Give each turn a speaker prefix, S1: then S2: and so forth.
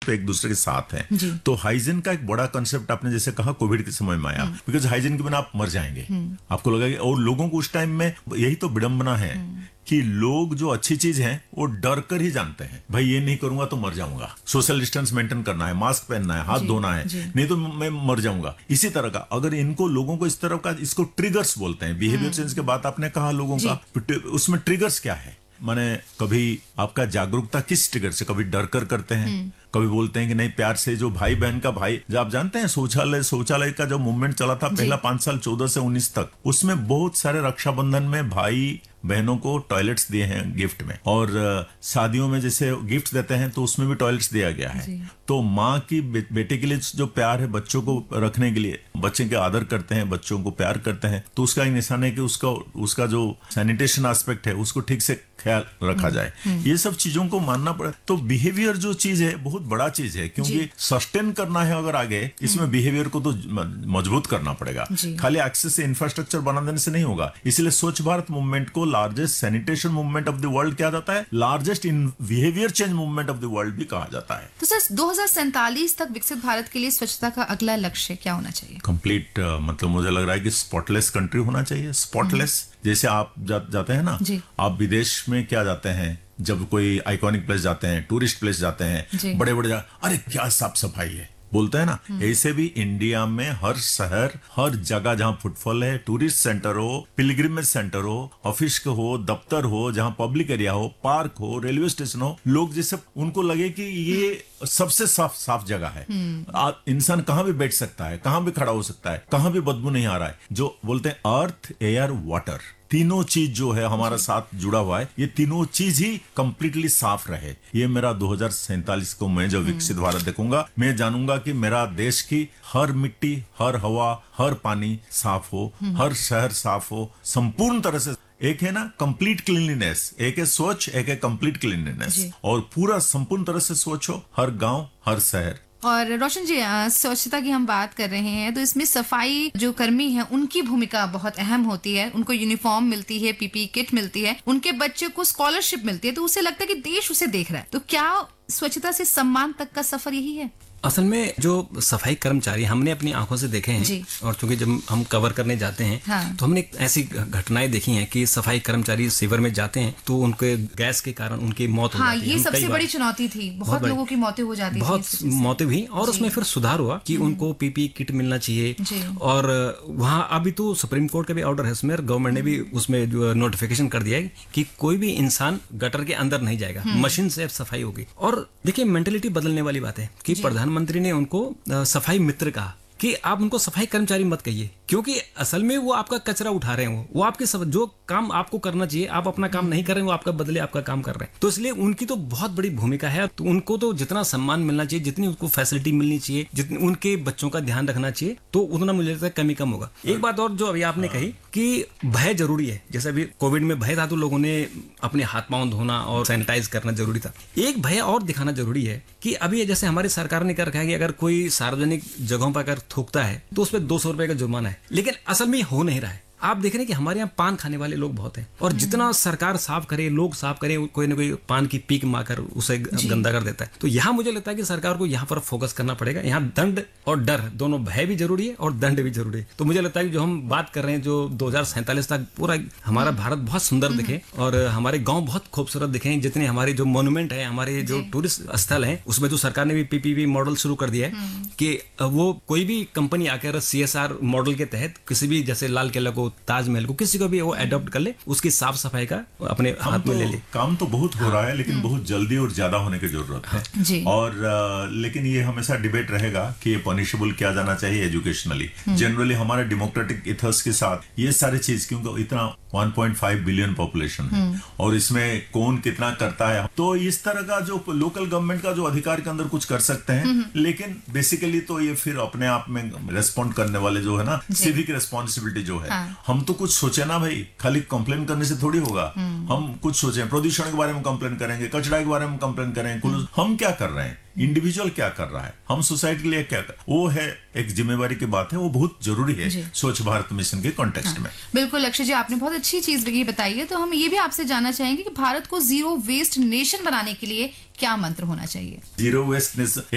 S1: पे एक दूसरे के साथ हैं। तो हाइजीन का एक बड़ा कंसेप्ट आपने जैसे कहा कोविड के समय में आया, बिकॉज हाइजीन के बिना आप मर जाएंगे, आपको लगा कि, और लोगों को उस टाइम में यही तो विडंबना है कि लोग जो अच्छी चीज है वो डर कर ही जानते हैं, भाई ये नहीं करूंगा तो मर जाऊंगा, सोशल डिस्टेंस मेंटेन करना है, मास्क पहनना है, हाथ धोना है, नहीं तो मैं मर जाऊंगा। इसी तरह का अगर इनको लोगों को इस तरह का, इसको ट्रिगर्स बोलते हैं, बिहेवियर चेंज के बात आपने कहा लोगों का, उसमें ट्रिगर्स क्या है, माने कभी आपका जागरूकता किस ट्रिगर से, कभी डर कर करते हैं, कभी बोलते हैं कि नहीं प्यार से, जो भाई बहन का भाई, जो आप जानते हैं शौचालय का जो मूवमेंट चला था पहला 5 साल 14 से 19 तक, उसमें बहुत सारे रक्षाबंधन में भाई बहनों को टॉयलेट्स दिए हैं गिफ्ट में, और शादियों में जैसे गिफ्ट देते हैं तो उसमें भी टॉयलेट्स दिया गया है। तो माँ की बेटे के लिए जो प्यार है, बच्चों को रखने के लिए, बच्चे के आदर करते हैं, बच्चों को प्यार करते हैं, तो उसका एक निशान है कि उसका जो सैनिटेशन एस्पेक्ट है उसको ठीक से ख्याल रखा जाए। ये सब चीजों को मानना पड़े। तो बिहेवियर जो चीज है बहुत बड़ा चीज है, क्योंकि सस्टेन करना है अगर आगे, इसमें बिहेवियर को तो मजबूत करना पड़ेगा, खाली एक्सेस से इंफ्रास्ट्रक्चर बना देने से नहीं होगा। इसलिए स्वच्छ भारत मूवमेंट को largest sanitation movement of the world कहा जाता है, largest in behaviour change movement of the world भी कहा जाता है।
S2: तो सर 2047 तक विकसित भारत के लिए स्वच्छता का अगला लक्ष्य क्या होना चाहिए?
S1: कंप्लीट मतलब मुझे लग रहा है कि स्पॉटलेस कंट्री होना चाहिए। स्पॉटलेस जैसे आप जाते हैं ना, आप विदेश में क्या जाते हैं, जब कोई आइकॉनिक प्लेस जाते हैं, टूरिस्ट प्लेस जाते हैं, बड़े बड़े अरे क्या साफ सफाई है बोलते हैं ना, ऐसे भी इंडिया में हर शहर, हर जगह जहां फुटफॉल है, टूरिस्ट सेंटर हो, पिलग्रिमेज सेंटर हो, ऑफिस हो, दफ्तर हो, जहां पब्लिक एरिया हो, पार्क हो, रेलवे स्टेशन हो, लोग जैसे उनको लगे कि ये सबसे साफ जगह है, इंसान कहां भी बैठ सकता है, कहां भी खड़ा हो सकता है, कहां भी बदबू नहीं आ रहा है, जो बोलते हैं अर्थ एयर वाटर, तीनों चीज जो है हमारा साथ जुड़ा हुआ है, ये तीनों चीज ही कंप्लीटली साफ रहे। ये मेरा 2047 को मैं जब विकसित भारत देखूंगा, मैं जानूंगा कि मेरा देश की हर मिट्टी, हर हवा, हर पानी साफ हो, हर शहर साफ हो, संपूर्ण तरह से। एक है ना कंप्लीट क्लीनलीनेस, एक है स्वच्छ, एक है कंप्लीट क्लीनलीनेस, और पूरा संपूर्ण तरह से स्वच्छ हो हर गांव, हर शहर।
S2: और रोशन जी, स्वच्छता की हम बात कर रहे हैं तो इसमें सफाई जो कर्मी हैं उनकी भूमिका बहुत अहम होती है। उनको यूनिफॉर्म मिलती है, पीपी किट मिलती है, उनके बच्चे को स्कॉलरशिप मिलती है, तो उसे लगता है कि देश उसे देख रहा है। तो क्या स्वच्छता से सम्मान तक का सफर यही है?
S3: असल में जो सफाई कर्मचारी हमने अपनी आंखों से देखे हैं, और चूंकि जब हम कवर करने जाते हैं तो हमने ऐसी घटनाएं देखी हैं कि सफाई कर्मचारी सीवर में जाते हैं तो उनके गैस के कारण उनकी मौत हो जाती है।
S2: ये सबसे बड़ी चुनौती थी, बहुत लोगों की मौतें हो जाती थी,
S3: बहुत मौतें हुई, और उसमें फिर सुधार हुआ कि उनको पीपी किट मिलना चाहिए। और वहाँ अभी तो सुप्रीम कोर्ट का भी ऑर्डर है, उसमें गवर्नमेंट ने भी उसमें जो नोटिफिकेशन कर दिया है कि कोई भी इंसान गटर के अंदर नहीं जाएगा, मशीन से सफाई होगी। और देखिए मेंटेलिटी बदलने वाली बात है कि प्रधानमंत्री ने उनको सफाई मित्र कहा कि आप उनको सफाई कर्मचारी मत कहिए, क्योंकि असल में वो आपका कचरा उठा रहे हैं, वो आपके जो काम आपको करना चाहिए आप अपना काम नहीं कर रहे हैं, वो आपका बदले आपका काम कर रहे हैं। तो इसलिए उनकी तो बहुत बड़ी भूमिका है। तो उनको तो जितना सम्मान मिलना चाहिए, जितनी उसको फैसिलिटी मिलनी चाहिए, जितनी उनके बच्चों का ध्यान रखना चाहिए, तो उतना मुझे लगता है कमी कम होगा। एक बात और जो अभी आपने कही कि भय जरूरी है, जैसे अभी कोविड में भय था तो लोगों ने अपने हाथ पांव धोना और सैनिटाइज करना जरूरी था। एक भय और दिखाना जरूरी है कि अभी जैसे हमारी सरकार ने कर रखा है कि अगर कोई सार्वजनिक जगहों पर अगर थूकता है तो उस पर 200 रुपए का जुर्माना है, लेकिन असल में हो नहीं रहा है। आप देख रहे हैं कि हमारे यहाँ पान खाने वाले लोग बहुत हैं, और जितना सरकार साफ करे, लोग साफ करे, कोई ना कोई पान की पीक मारकर उसे गंदा कर देता है। तो यहाँ मुझे लगता है कि सरकार को यहाँ पर फोकस करना पड़ेगा। यहाँ दंड और डर दोनों, भय भी जरूरी है और दंड भी जरूरी है। तो मुझे लगता है कि जो हम बात कर रहे हैं, जो 2047 तक पूरा हमारा भारत बहुत सुंदर दिखे और हमारे गाँव बहुत खूबसूरत दिखे, जितने हमारे जो मोन्यूमेंट है, हमारे जो टूरिस्ट स्थल है, उसमें जो सरकार ने भी पीपीपी मॉडल शुरू कर दिया है कि वो कोई भी कंपनी आकर CSR मॉडल के तहत किसी भी, जैसे लाल किला को, ताजमहल को, किसी को भी वो अडॉप्ट कर ले, उसकी साफ सफाई का अपने हाथ में ले ले।
S1: काम तो बहुत हो रहा है, लेकिन बहुत जल्दी और ज्यादा होने की जरूरत है। और लेकिन ये हमेशा डिबेट रहेगा कि ये पनिशेबल किया जाना चाहिए एजुकेशनली। जनरली हमारे डेमोक्रेटिक इथस के साथ ये सारी चीज, क्योंकि इतना 1.5 बिलियन पॉपुलेशन है और इसमें कौन कितना करता है, तो इस तरह का जो लोकल गवर्नमेंट का जो अधिकार के अंदर कुछ कर सकते हैं, लेकिन बेसिकली तो ये फिर अपने आप में रेस्पॉन्ड करने वाले जो है ना, सिविक रिस्पॉन्सिबिलिटी जो है, हम तो कुछ सोचे ना भाई, खाली कंप्लेन करने से थोड़ी होगा। हम कुछ सोचे, प्रदूषण के बारे में कंप्लेन करेंगे, कचरा के बारे में कंप्लेन करेंगे, हम क्या कर रहे हैं, इंडिविजुअल क्या कर रहा है, हम सोसाइटी के लिए क्या कर, वो है एक जिम्मेवारी की बात है, वो बहुत जरूरी है स्वच्छ भारत मिशन के कॉन्टेक्स्ट में।
S2: बिल्कुल अक्षय जी, आपने बहुत अच्छी चीज बताई है। तो हम ये भी आपसे जानना चाहेंगे कि भारत को जीरो वेस्ट नेशन बनाने के लिए क्या मंत्र होना चाहिए?
S1: Zero waste nation